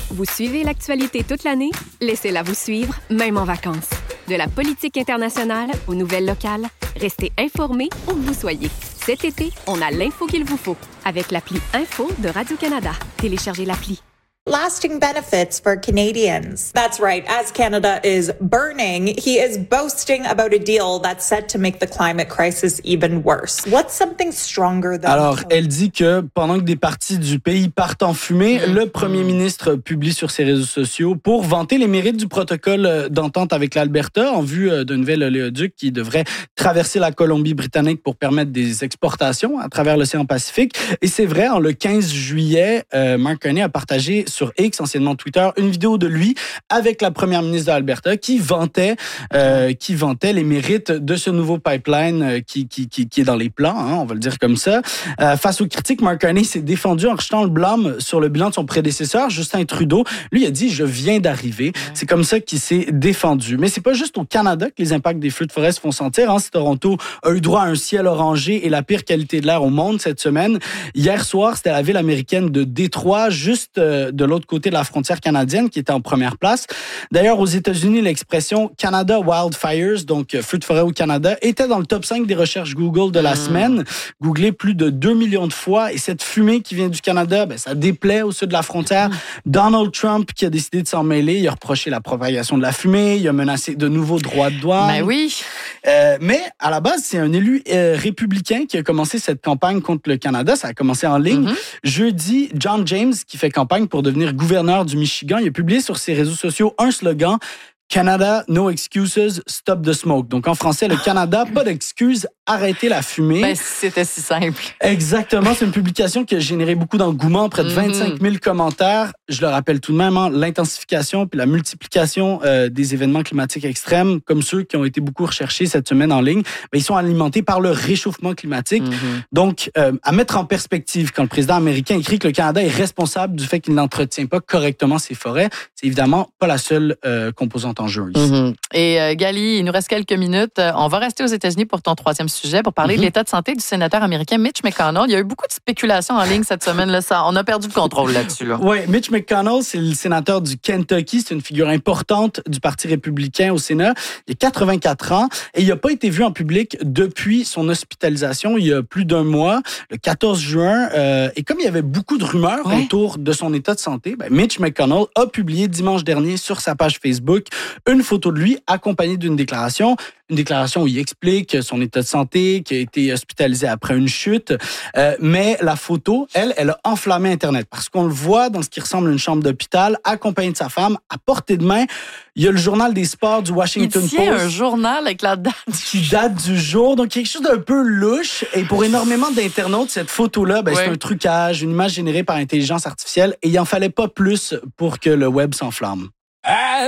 Vous suivez l'actualité toute l'année? Laissez-la vous suivre, même en vacances. De la politique internationale aux nouvelles locales, restez informés où que vous soyez. Cet été, on a l'info qu'il vous faut avec l'appli Info de Radio-Canada. Téléchargez l'appli. Lasting benefits for Canadians. That's right. As Canada is burning, he is boasting about a deal that's set to make the climate crisis even worse. What's something stronger than... Alors, elle dit que pendant que des parties du pays partent en fumée, le premier ministre publie sur ses réseaux sociaux pour vanter les mérites du protocole d'entente avec l'Alberta en vue d'un nouvel oléoduc qui devrait traverser la Colombie-Britannique pour permettre des exportations à travers l'océan Pacifique. Et c'est vrai, le 15 juillet, Mark Carney a partagé sur X, anciennement Twitter, une vidéo de lui avec la première ministre de l'Alberta qui vantait les mérites de ce nouveau pipeline qui est dans les plans, on va le dire comme ça. Face aux critiques, Mark Carney s'est défendu en rejetant le blâme sur le bilan de son prédécesseur, Justin Trudeau. Lui a dit « Je viens d'arriver ». C'est comme ça qu'il s'est défendu. Mais c'est pas juste au Canada que les impacts des feux de forêt se font sentir. Si Toronto a eu droit à un ciel orangé et la pire qualité de l'air au monde cette semaine, hier soir, c'était la ville américaine de Détroit, juste de l'autre côté de la frontière canadienne, qui était en première place. D'ailleurs, aux États-Unis, l'expression Canada Wildfires, donc feu de forêt au Canada, était dans le top 5 des recherches Google de la semaine. Googlé plus de 2 millions de fois. Et cette fumée qui vient du Canada, ça déplaît au sud de la frontière. Donald Trump, qui a décidé de s'en mêler, il a reproché la propagation de la fumée, il a menacé de nouveaux droits de douane. Ben oui. Mais à la base, c'est un élu républicain qui a commencé cette campagne contre le Canada. Ça a commencé en ligne. Jeudi, John James, qui fait campagne pour devenir gouverneur du Michigan, il a publié sur ses réseaux sociaux un slogan « Canada, no excuses, stop the smoke ». Donc en français, le Canada, pas d'excuses, arrêtez la fumée. Ben, c'était si simple. Exactement, c'est une publication qui a généré beaucoup d'engouement, près de 25 000 commentaires. Je le rappelle tout de même, l'intensification puis la multiplication des événements climatiques extrêmes, comme ceux qui ont été beaucoup recherchés cette semaine en ligne, ils sont alimentés par le réchauffement climatique. Donc, à mettre en perspective, quand le président américain écrit que le Canada est responsable du fait qu'il n'entretient pas correctement ses forêts, c'est évidemment pas la seule composante en jeu ici. Et Gali, il nous reste quelques minutes. On va rester aux États-Unis pour ton troisième sujet, pour parler de l'état de santé du sénateur américain Mitch McConnell. Il y a eu beaucoup de spéculations en ligne cette semaine. Là, on a perdu le contrôle là-dessus. Oui, Mitch McConnell, c'est le sénateur du Kentucky. C'est une figure importante du Parti républicain au Sénat. Il a 84 ans et il n'a pas été vu en public depuis son hospitalisation il y a plus d'un mois, le 14 juin. Et comme il y avait beaucoup de rumeurs autour de son état de santé, Mitch McConnell a publié dimanche dernier sur sa page Facebook une photo de lui accompagnée d'une déclaration. Une déclaration où il explique son état de santé, qu'il a été hospitalisé après une chute. Mais la photo, elle a enflammé Internet parce qu'on le voit dans ce qui ressemble à une chambre d'hôpital, accompagné de sa femme, à portée de main. Il y a le journal des sports du Washington Post. Il tient un journal avec la date. Qui date du jour. Donc, quelque chose d'un peu louche. Et pour énormément d'internautes, cette photo-là, c'est un trucage, une image générée par intelligence artificielle. Et il n'en fallait pas plus pour que le web s'enflamme.